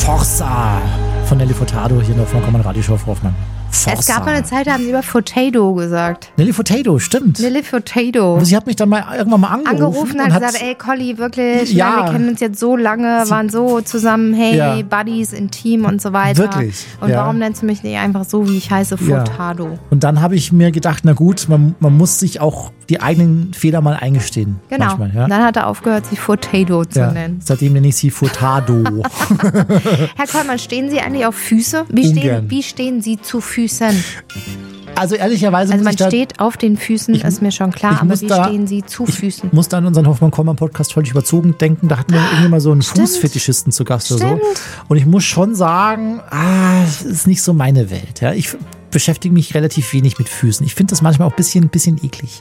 Forza von Nelly Furtado hier in der Vorkommenden Radioshow, Frau Hoffmann. Forza. Es gab mal eine Zeit, da haben sie über Furtado gesagt. Nelly Furtado, stimmt. Nelly Furtado. Sie hat mich dann irgendwann mal angerufen und hat gesagt, ey Colli, wirklich, ja, wir kennen uns jetzt so lange, waren so zusammen, hey, ja, Buddies, intim und so weiter. Wirklich? Und warum nennst du mich nicht einfach so, wie ich heiße, Furtado? Ja. Und dann habe ich mir gedacht, na gut, man muss sich auch die eigenen Fehler mal eingestehen. Genau. Manchmal, ja? Dann hat er aufgehört, sie Furtado zu nennen. Seitdem nenne ich sie Furtado. Herr Kollmann, stehen Sie eigentlich auf Füße? Wie stehen Sie zu Füßen? Also ehrlicherweise man steht auf den Füßen, ist mir schon klar, aber wie stehen Sie zu Füßen? Ich muss da an unseren Hoffmann-Kollmann-Podcast völlig überzogen denken. Da hatten wir irgendwie mal so einen Fußfetischisten zu Gast oder so. Und ich muss schon sagen, das ist nicht so meine Welt. Ja? Ich beschäftige mich relativ wenig mit Füßen. Ich finde das manchmal auch ein bisschen eklig.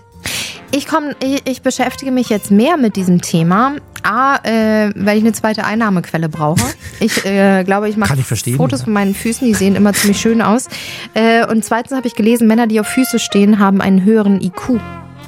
Ich beschäftige mich jetzt mehr mit diesem Thema, weil ich eine zweite Einnahmequelle brauche. Ich glaube, ich mache Fotos von meinen Füßen, die sehen immer ziemlich schön aus. Und zweitens habe ich gelesen, Männer, die auf Füße stehen, haben einen höheren IQ.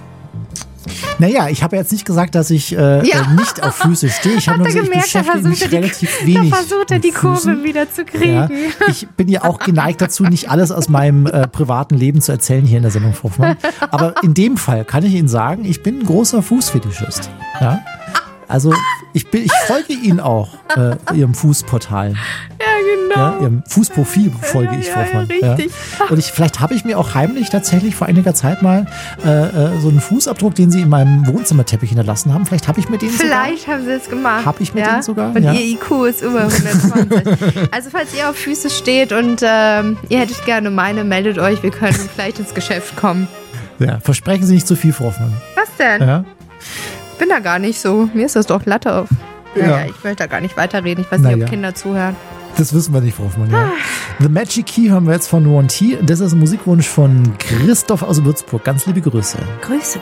Naja, ich habe jetzt nicht gesagt, dass ich nicht auf Füße stehe. Ich habe nur gesagt, ich beschäftige mich relativ wenig. Da versucht er die Kurve wieder zu kriegen. Ja, ich bin ja auch geneigt dazu, nicht alles aus meinem privaten Leben zu erzählen hier in der Sendung, Frau Hoffmann. Aber in dem Fall kann ich Ihnen sagen, ich bin ein großer Fußfetischist. Ja? Also ich folge Ihnen auch, Ihrem Fußportal. Ja, genau. Ja, Ihrem Fußprofil folge ich, Frau Hoffmann. Ja, richtig. Ja. Und vielleicht habe ich mir auch heimlich tatsächlich vor einiger Zeit mal so einen Fußabdruck, den Sie in meinem Wohnzimmerteppich hinterlassen haben. Vielleicht habe ich mir den Vielleicht haben Sie es gemacht. Habe ich mir den sogar? Und Ihr IQ ist über 120. Also falls ihr auf Füße steht und ihr hättet gerne meine, meldet euch. Wir können vielleicht ins Geschäft kommen. Ja, versprechen Sie nicht zu viel, Frau Hoffmann. Was denn? Ja. Ich bin da gar nicht so. Mir ist das doch Latte auf. Naja, ich will da gar nicht weiterreden. Ich weiß nicht, ob Kinder zuhören. Das wissen wir nicht, Frau Hoffmann. Ja. The Magic Key haben wir jetzt von One T. Das ist ein Musikwunsch von Christoph aus Würzburg. Ganz liebe Grüße. Grüße.